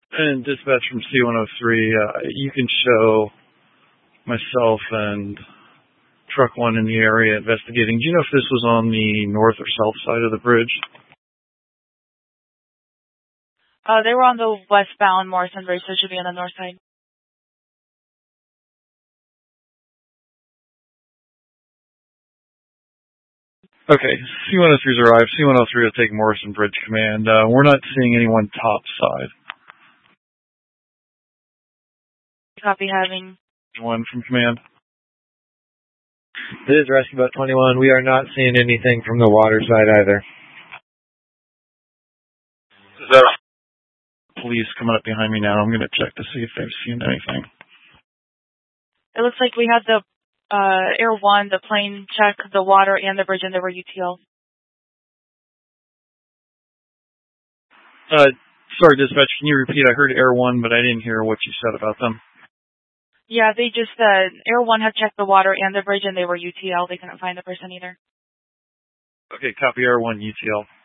And dispatch from C-103, you can show myself and Truck 1 in the area investigating. Do you know if this was on the north or south side of the bridge? They were on the westbound Morrison Bridge, so it should be on the north side. Okay, C-103's arrived. C-103 will take Morrison Bridge command. We're not seeing anyone top side. Copy, having One from command. This is Rescue Boat 21. We are not seeing anything from the water side either. Is that police coming up behind me now? I'm going to check to see if they've seen anything. It looks like we had the Air 1, the plane check the water and the bridge, and there were UTL. Sorry, dispatch, can you repeat? I heard Air 1, but I didn't hear what you said about them. Yeah, they just Air 1 had checked the water and the bridge, and they were UTL. They couldn't find the person either. Okay, copy Air 1 UTL.